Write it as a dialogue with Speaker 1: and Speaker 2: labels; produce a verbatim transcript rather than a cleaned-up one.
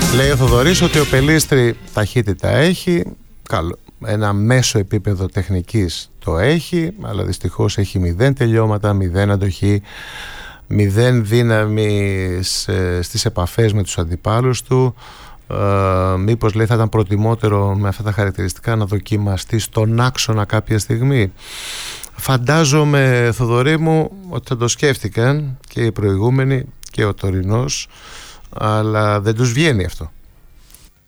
Speaker 1: Λέει ο Θοδωρής ότι ο Πελίστρη ταχύτητα έχει, καλό, ένα μέσο επίπεδο τεχνικής το έχει, αλλά δυστυχώς έχει μηδέν τελειώματα, μηδέν αντοχή, μηδέν δύναμη στις επαφές με τους αντιπάλους του. Ε, μήπως, λέει, θα ήταν προτιμότερο με αυτά τα χαρακτηριστικά να δοκιμαστεί στον άξονα κάποια στιγμή? Φαντάζομαι, Θοδωρή μου, ότι θα το σκέφτηκαν και οι προηγούμενοι και ο τωρινός, αλλά δεν τους βγαίνει αυτό.